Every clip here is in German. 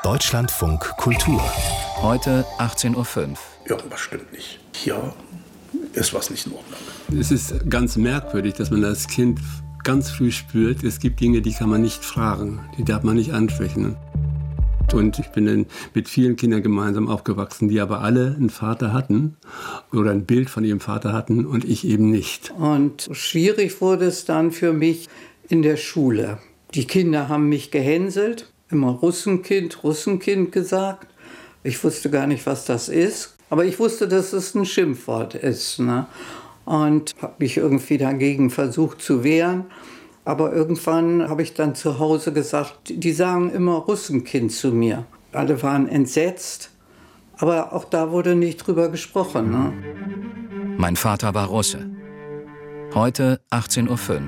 Deutschlandfunk Kultur. Heute 18:05 Uhr. Irgendwas stimmt nicht. Hier ist was nicht in Ordnung. Es ist ganz merkwürdig, dass man als Kind ganz früh spürt, es gibt Dinge, die kann man nicht fragen, die darf man nicht ansprechen. Und ich bin dann mit vielen Kindern gemeinsam aufgewachsen, die aber alle einen Vater hatten oder ein Bild von ihrem Vater hatten und ich eben nicht. Und schwierig wurde es dann für mich in der Schule. Die Kinder haben mich gehänselt, immer Russenkind, Russenkind gesagt. Ich wusste gar nicht, was das ist, aber ich wusste, dass es ein Schimpfwort ist, ne? Und habe mich irgendwie dagegen versucht zu wehren. Aber irgendwann habe ich dann zu Hause gesagt, die sagen immer Russenkind zu mir. Alle waren entsetzt, aber auch da wurde nicht drüber gesprochen. Ne? Mein Vater war Russe. Heute 18:05 Uhr.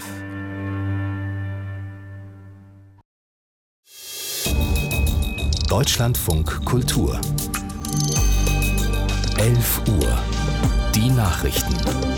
Deutschlandfunk Kultur. 11 Uhr. Die Nachrichten.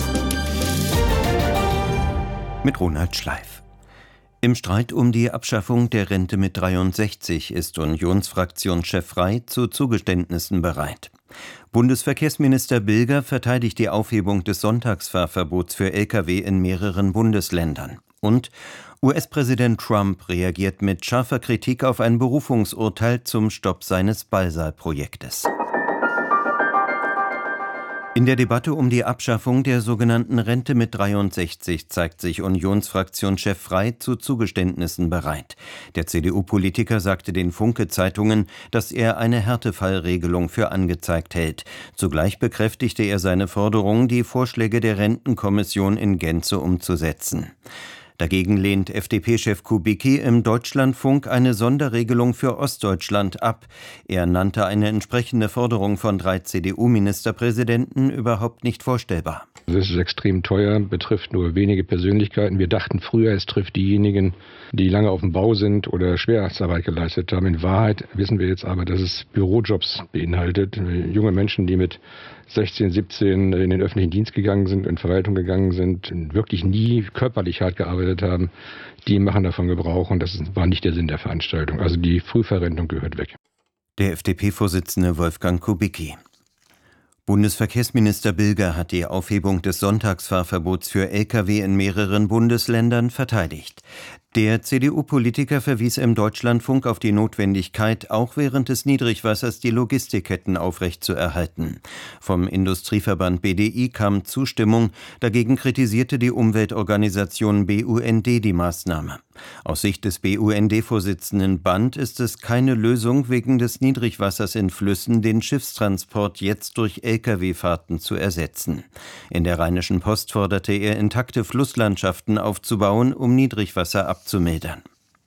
Mit Ronald Schleif. Im Streit um die Abschaffung der Rente mit 63 ist Unionsfraktionschef Frey zu Zugeständnissen bereit. Bundesverkehrsminister Bilger verteidigt die Aufhebung des Sonntagsfahrverbots für Lkw in mehreren Bundesländern. Und US-Präsident Trump reagiert mit scharfer Kritik auf ein Berufungsurteil zum Stopp seines Ballsaal-Projektes. In der Debatte um die Abschaffung der sogenannten Rente mit 63 zeigt sich Unionsfraktionschef Frey zu Zugeständnissen bereit. Der CDU-Politiker sagte den Funke-Zeitungen, dass er eine Härtefallregelung für angezeigt hält. Zugleich bekräftigte er seine Forderung, die Vorschläge der Rentenkommission in Gänze umzusetzen. Dagegen lehnt FDP-Chef Kubicki im Deutschlandfunk eine Sonderregelung für Ostdeutschland ab. Er nannte eine entsprechende Forderung von 3 CDU-Ministerpräsidenten überhaupt nicht vorstellbar. Das ist extrem teuer, betrifft nur wenige Persönlichkeiten. Wir dachten früher, es trifft diejenigen, die lange auf dem Bau sind oder Schwerstarbeit geleistet haben. In Wahrheit wissen wir jetzt aber, dass es Bürojobs beinhaltet. Junge Menschen, die mit 16, 17 in den öffentlichen Dienst gegangen sind, in Verwaltung gegangen sind, wirklich nie körperlich hart gearbeitet haben, die machen davon Gebrauch und das war nicht der Sinn der Veranstaltung. Also die Frühverrentung gehört weg. Der FDP-Vorsitzende Wolfgang Kubicki. Bundesverkehrsminister Bilger hat die Aufhebung des Sonntagsfahrverbots für Lkw in mehreren Bundesländern verteidigt. Der CDU-Politiker verwies im Deutschlandfunk auf die Notwendigkeit, auch während des Niedrigwassers die Logistikketten aufrechtzuerhalten. Vom Industrieverband BDI kam Zustimmung, dagegen kritisierte die Umweltorganisation BUND die Maßnahme. Aus Sicht des BUND-Vorsitzenden Band ist es keine Lösung, wegen des Niedrigwassers in Flüssen den Schiffstransport jetzt durch Lkw-Fahrten zu ersetzen. In der Rheinischen Post forderte er, intakte Flusslandschaften aufzubauen, um Niedrigwasser abzumildern.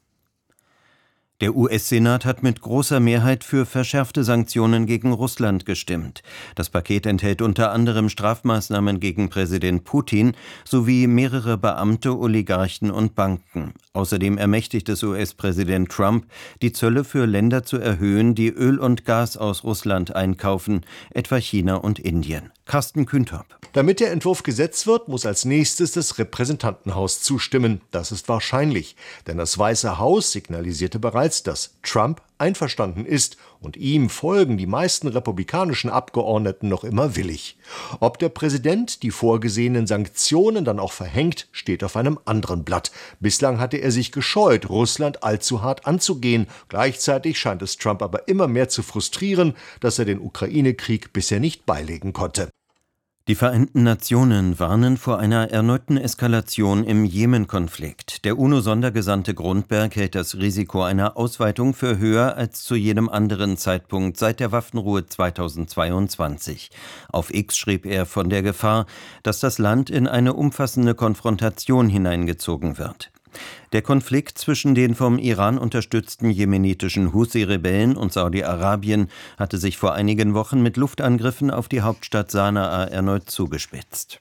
Der US-Senat hat mit großer Mehrheit für verschärfte Sanktionen gegen Russland gestimmt. Das Paket enthält unter anderem Strafmaßnahmen gegen Präsident Putin sowie mehrere Beamte, Oligarchen und Banken. Außerdem ermächtigt es US-Präsident Trump, die Zölle für Länder zu erhöhen, die Öl und Gas aus Russland einkaufen, etwa China und Indien. Carsten Kühntorp. Damit der Entwurf Gesetz wird, muss als nächstes das Repräsentantenhaus zustimmen. Das ist wahrscheinlich, denn das Weiße Haus signalisierte bereits, dass Trump einverstanden ist und ihm folgen die meisten republikanischen Abgeordneten noch immer willig. Ob der Präsident die vorgesehenen Sanktionen dann auch verhängt, steht auf einem anderen Blatt. Bislang hatte er sich gescheut, Russland allzu hart anzugehen. Gleichzeitig scheint es Trump aber immer mehr zu frustrieren, dass er den Ukraine-Krieg bisher nicht beilegen konnte. Die Vereinten Nationen warnen vor einer erneuten Eskalation im Jemen-Konflikt. Der UNO-Sondergesandte Grundberg hält das Risiko einer Ausweitung für höher als zu jedem anderen Zeitpunkt seit der Waffenruhe 2022. Auf X schrieb er von der Gefahr, dass das Land in eine umfassende Konfrontation hineingezogen wird. Der Konflikt zwischen den vom Iran unterstützten jemenitischen Huthi-Rebellen und Saudi-Arabien hatte sich vor einigen Wochen mit Luftangriffen auf die Hauptstadt Sanaa erneut zugespitzt.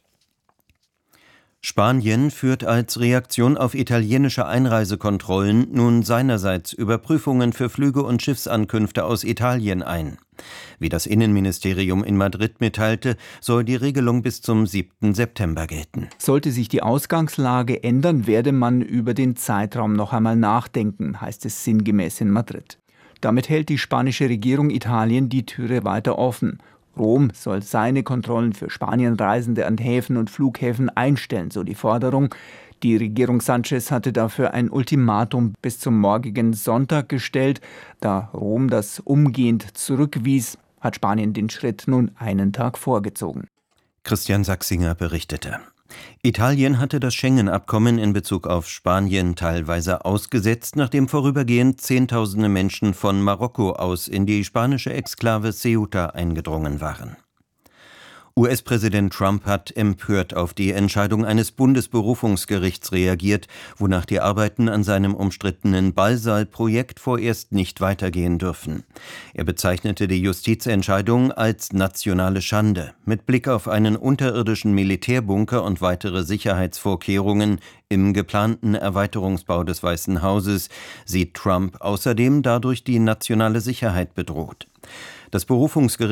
Spanien führt als Reaktion auf italienische Einreisekontrollen nun seinerseits Überprüfungen für Flüge und Schiffsankünfte aus Italien ein. Wie das Innenministerium in Madrid mitteilte, soll die Regelung bis zum 7. September gelten. Sollte sich die Ausgangslage ändern, werde man über den Zeitraum noch einmal nachdenken, heißt es sinngemäß in Madrid. Damit hält die spanische Regierung Italien die Türe weiter offen. Rom soll seine Kontrollen für Spanienreisende an Häfen und Flughäfen einstellen, so die Forderung. Die Regierung Sánchez hatte dafür ein Ultimatum bis zum morgigen Sonntag gestellt. Da Rom das umgehend zurückwies, hat Spanien den Schritt nun einen Tag vorgezogen. Christian Sachsinger berichtete. Italien hatte das Schengen-Abkommen in Bezug auf Spanien teilweise ausgesetzt, nachdem vorübergehend Zehntausende Menschen von Marokko aus in die spanische Exklave Ceuta eingedrungen waren. US-Präsident Trump hat empört auf die Entscheidung eines Bundesberufungsgerichts reagiert, wonach die Arbeiten an seinem umstrittenen Ballsaal-Projekt vorerst nicht weitergehen dürfen. Er bezeichnete die Justizentscheidung als nationale Schande. Mit Blick auf einen unterirdischen Militärbunker und weitere Sicherheitsvorkehrungen im geplanten Erweiterungsbau des Weißen Hauses sieht Trump außerdem dadurch die nationale Sicherheit bedroht. Das Berufungsgericht